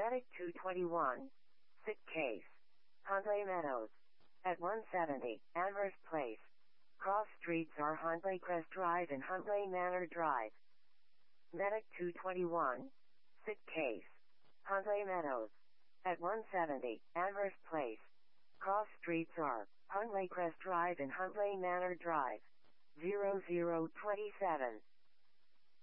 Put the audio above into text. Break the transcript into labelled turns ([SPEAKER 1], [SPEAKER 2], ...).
[SPEAKER 1] Medic 221. Sick case. Huntley Meadows. At 170, Amherst Place. Cross streets are Huntley Crest Drive and Huntley Manor Drive. Medic 221. Sick case. Huntley Meadows. At 170, Amherst Place. Cross streets are Huntley Crest Drive and Huntley Manor Drive. 0027.